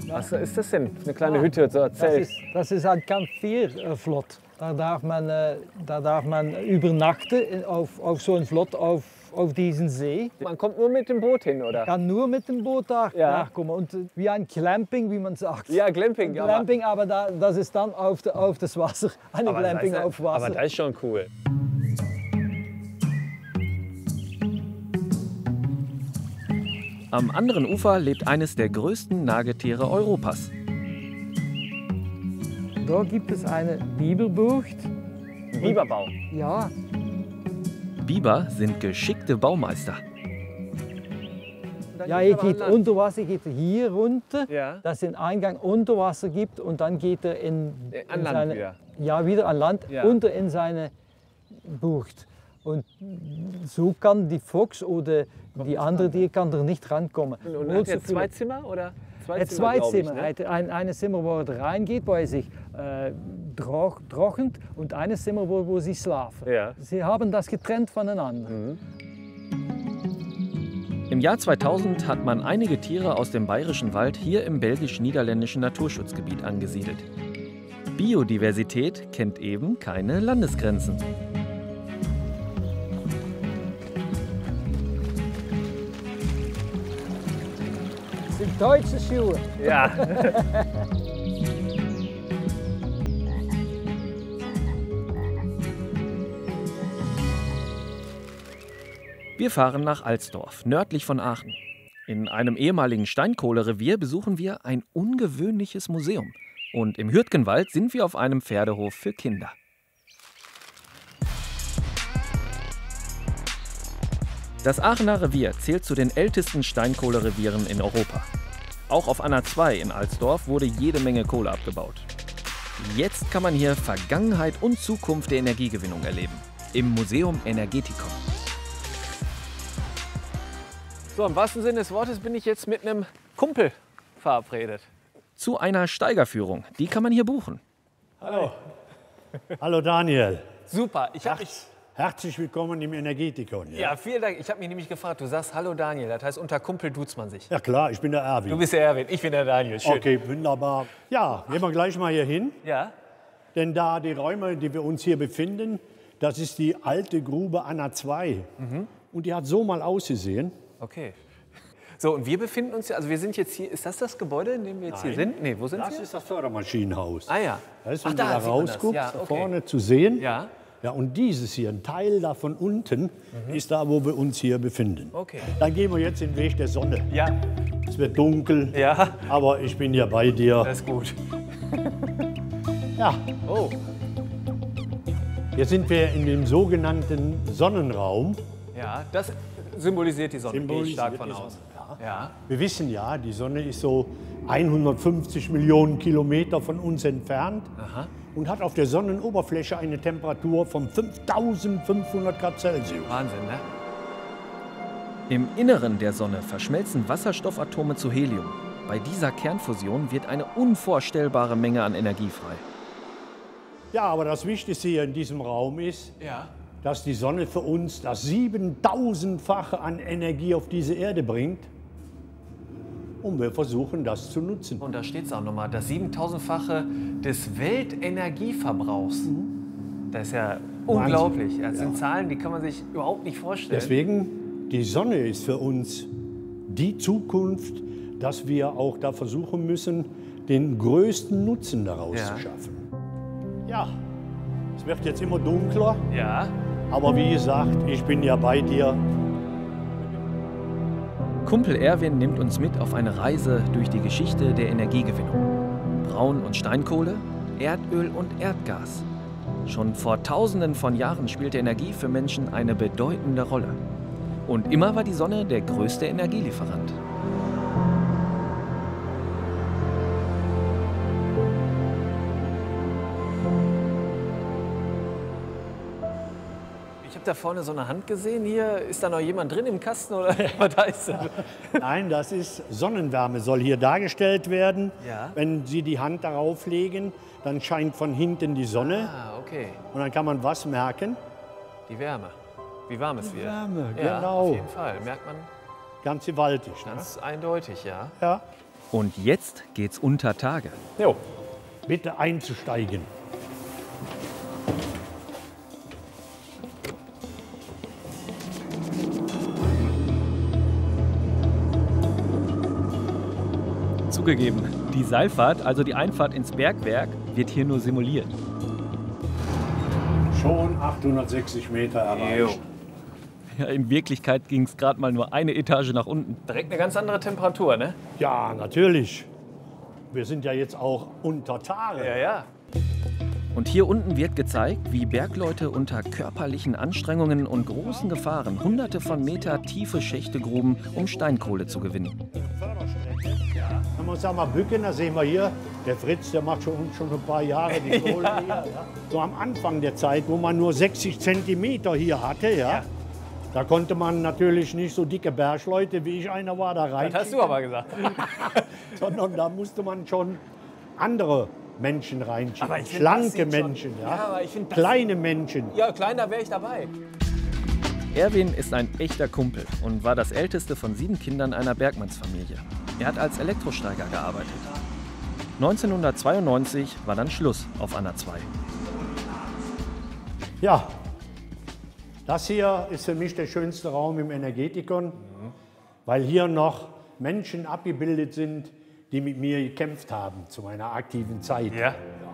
Was ist das denn? Eine kleine Hütte, so ein Zelt? Das ist ein Campierflot. Da darf man übernachten auf so einem Flot auf diesen See. Man kommt nur mit dem Boot hin, oder? Kann nur mit dem Boot nachkommen. Und wie ein Glamping, wie man sagt. Ja, Glamping. Glamping, aber das ist dann auf das Wasser. Eine Glamping auf Wasser. Aber das ist schon cool. Am anderen Ufer lebt eines der größten Nagetiere Europas. Da gibt es eine Biberbucht. Biberbau. Ja. Biber sind geschickte Baumeister. Ja, er geht unter Wasser, geht hier runter, Ja. dass es den Eingang unter Wasser gibt und dann geht er An Land wieder. Ja, wieder an Land, Ja. unter in seine Bucht. Und so kann die Fuchs oder die andere Tier kann da nicht rankommen. Und hat er zwei Zimmer, oder? Er hat zwei glaub ich, Zimmer. ne? Er hat ein Zimmer, wo er reingeht, wo er sich trocknet und ein Zimmer, wo sie schlafen. Ja. Sie haben das getrennt voneinander. Im Jahr 2000 hat man einige Tiere aus dem Bayerischen Wald hier im belgisch-niederländischen Naturschutzgebiet angesiedelt. Biodiversität kennt eben keine Landesgrenzen. Das sind deutsche Schuhe. Ja. Wir fahren nach Alsdorf, nördlich von Aachen. In einem ehemaligen Steinkohlerevier besuchen wir ein ungewöhnliches Museum. Und im Hürtgenwald sind wir auf einem Pferdehof für Kinder. Das Aachener Revier zählt zu den ältesten Steinkohlerevieren in Europa. Auch auf Anna II in Alsdorf wurde jede Menge Kohle abgebaut. Jetzt kann man hier Vergangenheit und Zukunft der Energiegewinnung erleben. Im Museum Energeticum. So, im wahrsten Sinne des Wortes bin ich jetzt mit einem Kumpel verabredet. Zu einer Steigerführung. Die kann man hier buchen. Hallo. Hallo Daniel. Super, ich habe mich... Herzlich willkommen im Energetikon. Ja, vielen Dank. Ich habe mich nämlich gefragt, du sagst Hallo Daniel, das heißt unter Kumpel duzt man sich. Ja klar, ich bin der Erwin. Du bist der Erwin, ich bin der Daniel. Schön. Okay, wunderbar. Ja, gehen wir gleich mal hier hin. Ja? Denn da die Räume, die wir uns hier befinden, das ist die alte Grube Anna II. Und die hat so mal ausgesehen. Okay. So, und wir befinden uns, also wir sind jetzt hier, ist das das Gebäude, in dem wir jetzt hier sind? Nee, wo sind wir? Das ist das Fördermaschinenhaus. Ah ja. Da ist, Ach, wenn da du da sieht man das. rausguckst, Ja, da okay. vorne zu sehen. Ja, Ja, und dieses hier, ein Teil davon unten, ist da, wo wir uns hier befinden. okay. Dann gehen wir jetzt den Weg der Sonne. Ja, Es wird dunkel, ja, aber ich bin ja bei dir. das ist gut. Ja, Oh, jetzt sind wir in dem sogenannten Sonnenraum. ja, das symbolisiert die Sonne, gehe ich Symbolisiert stark von die aus. Sonne, Ja, Wir wissen ja, die Sonne ist so 150 Millionen Kilometer von uns entfernt aha. und hat auf der Sonnenoberfläche eine Temperatur von 5500 Grad Celsius. Wahnsinn, ne? Im Inneren der Sonne verschmelzen Wasserstoffatome zu Helium. Bei dieser Kernfusion wird eine unvorstellbare Menge an Energie frei. Ja, aber das Wichtigste hier in diesem Raum ist, Ja. dass die Sonne für uns das 7000-fache an Energie auf diese Erde bringt. Und wir versuchen, das zu nutzen. Und da steht es auch nochmal, das 7000-fache des Weltenergieverbrauchs. Das ist ja unglaublich. Das sind Zahlen, die kann man sich überhaupt nicht vorstellen. Deswegen, die Sonne ist für uns die Zukunft, dass wir auch da versuchen müssen, den größten Nutzen daraus Ja. zu schaffen. Ja, es wird jetzt immer dunkler, Ja. aber wie gesagt, ich bin ja bei dir. Kumpel Erwin nimmt uns mit auf eine Reise durch die Geschichte der Energiegewinnung. Braun- und Steinkohle, Erdöl und Erdgas. Schon vor Tausenden von Jahren spielte Energie für Menschen eine bedeutende Rolle. Und immer war die Sonne der größte Energielieferant. Ich habe da vorne so eine Hand gesehen. Hier ist da noch jemand drin im Kasten oder was heißt das? Nein, das ist Sonnenwärme, soll hier dargestellt werden. Ja. Wenn Sie die Hand darauf legen, dann scheint von hinten die Sonne Ah, okay. und dann kann man was merken? Die Wärme. Wie warm es wird. Wärme, Ja, genau. auf jeden Fall. Merkt man Ganz gewaltig. Ne? ganz eindeutig, ja. Ja. Und jetzt geht's unter Tage. Jo, bitte einzusteigen. Zugegeben, die Seilfahrt, also die Einfahrt ins Bergwerk, wird hier nur simuliert. Schon 860 Meter erreicht. Ja, in Wirklichkeit ging es gerade mal nur eine Etage nach unten. Direkt eine ganz andere Temperatur, ne? Ja, natürlich. Wir sind ja jetzt auch unter Tage. Ja, ja. Und hier unten wird gezeigt, wie Bergleute unter körperlichen Anstrengungen und großen Gefahren hunderte von Meter tiefe Schächte gruben, um Steinkohle zu gewinnen. Wenn wir uns da mal bücken, da sehen wir hier, der Fritz, der macht schon ein paar Jahre die Kohle hier. Ja. So am Anfang der Zeit, wo man nur 60 Zentimeter hier hatte, ja, da konnte man natürlich nicht so dicke Bergleute, wie ich einer war, da rein. Das hast du aber gesagt. Sondern da musste man schon andere Menschen reinschicken. Aber ich find, schlanke das sieht schon- Menschen, Ja, aber ich find, das- kleine Menschen. Ja, kleiner wäre ich dabei. Erwin ist ein echter Kumpel und war das älteste von 7 Kindern einer Bergmannsfamilie. Er hat als Elektrosteiger gearbeitet. 1992 war dann Schluss auf Anna 2. Ja, das hier ist für mich der schönste Raum im Energetikon, weil hier noch Menschen abgebildet sind, die mit mir gekämpft haben zu meiner aktiven Zeit. Ja.